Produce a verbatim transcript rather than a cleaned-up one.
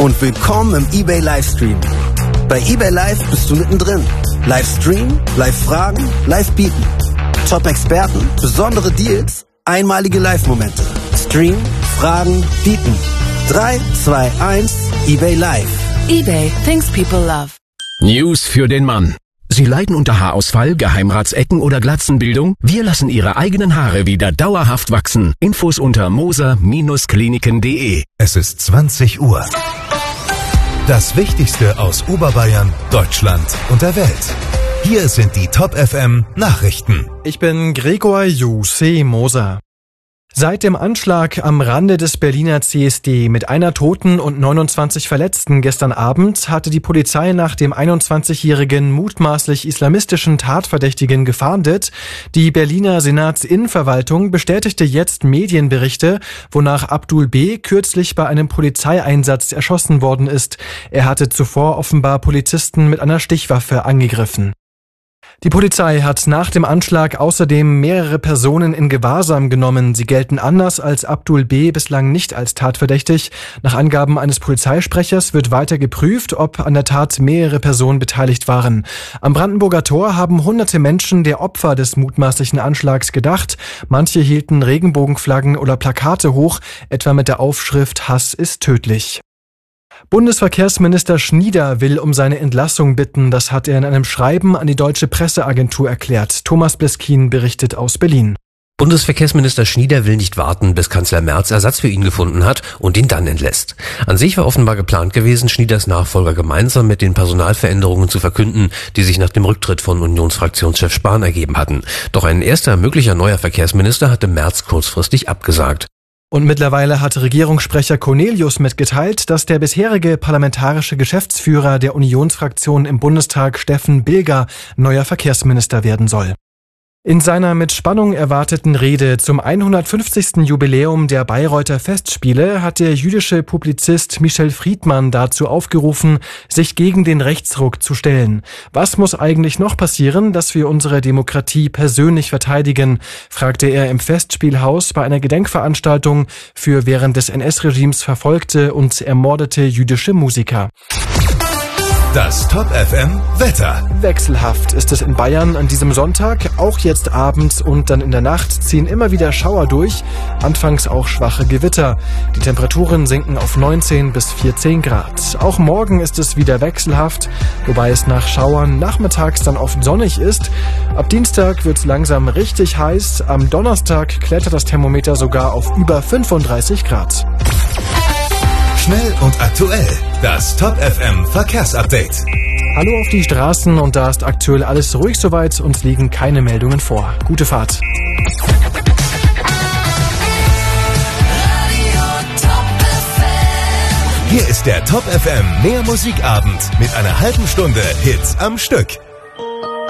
und willkommen im eBay Livestream. Bei eBay Live bist du mittendrin. Live streamen, live fragen, live bieten. Top-Experten, besondere Deals, einmalige Live-Momente. Stream, fragen, bieten. drei, zwei, eins, eBay Live. eBay, things people love. News für den Mann. Sie leiden unter Haarausfall, Geheimratsecken oder Glatzenbildung? Wir lassen Ihre eigenen Haare wieder dauerhaft wachsen. Infos unter moser Kliniken punkt de. Es ist zwanzig Uhr. Das Wichtigste aus Oberbayern, Deutschland und der Welt. Hier sind die Top F M Nachrichten. Ich bin Gregor Jussi Moser. Seit dem Anschlag am Rande des Berliner C S D mit einer Toten und neunundzwanzig Verletzten gestern Abend hatte die Polizei nach dem einundzwanzigjährigen mutmaßlich islamistischen Tatverdächtigen gefahndet. Die Berliner Senatsinnenverwaltung bestätigte jetzt Medienberichte, wonach Abdul B. kürzlich bei einem Polizeieinsatz erschossen worden ist. Er hatte zuvor offenbar Polizisten mit einer Stichwaffe angegriffen. Die Polizei hat nach dem Anschlag außerdem mehrere Personen in Gewahrsam genommen. Sie gelten anders als Abdul B. bislang nicht als tatverdächtig. Nach Angaben eines Polizeisprechers wird weiter geprüft, ob an der Tat mehrere Personen beteiligt waren. Am Brandenburger Tor haben hunderte Menschen der Opfer des mutmaßlichen Anschlags gedacht. Manche hielten Regenbogenflaggen oder Plakate hoch, etwa mit der Aufschrift „Hass ist tödlich". Bundesverkehrsminister Schnieder will um seine Entlassung bitten. Das hat er in einem Schreiben an die Deutsche Presseagentur erklärt. Thomas Bleskin berichtet aus Berlin. Bundesverkehrsminister Schnieder will nicht warten, bis Kanzler Merz Ersatz für ihn gefunden hat und ihn dann entlässt. An sich war offenbar geplant gewesen, Schnieders Nachfolger gemeinsam mit den Personalveränderungen zu verkünden, die sich nach dem Rücktritt von Unionsfraktionschef Spahn ergeben hatten. Doch ein erster möglicher neuer Verkehrsminister hatte Merz kurzfristig abgesagt. Und mittlerweile hat Regierungssprecher Cornelius mitgeteilt, dass der bisherige parlamentarische Geschäftsführer der Unionsfraktion im Bundestag, Steffen Bilger, neuer Verkehrsminister werden soll. In seiner mit Spannung erwarteten Rede zum hundertfünfzigsten Jubiläum der Bayreuther Festspiele hat der jüdische Publizist Michel Friedmann dazu aufgerufen, sich gegen den Rechtsruck zu stellen. Was muss eigentlich noch passieren, dass wir unsere Demokratie persönlich verteidigen, fragte er im Festspielhaus bei einer Gedenkveranstaltung für während des N S-Regimes verfolgte und ermordete jüdische Musiker. Das Top F M Wetter. Wechselhaft ist es in Bayern an diesem Sonntag. Auch jetzt abends und dann in der Nacht ziehen immer wieder Schauer durch. Anfangs auch schwache Gewitter. Die Temperaturen sinken auf neunzehn bis vierzehn Grad. Auch morgen ist es wieder wechselhaft, wobei es nach Schauern nachmittags dann oft sonnig ist. Ab Dienstag wird es langsam richtig heiß. Am Donnerstag klettert das Thermometer sogar auf über fünfunddreißig Grad. Schnell und aktuell. Das Top F M Verkehrsupdate. Hallo auf die Straßen, und da ist aktuell alles ruhig soweit und liegen keine Meldungen vor. Gute Fahrt. Hier ist der Top F M Mehr Musikabend mit einer halben Stunde Hits am Stück.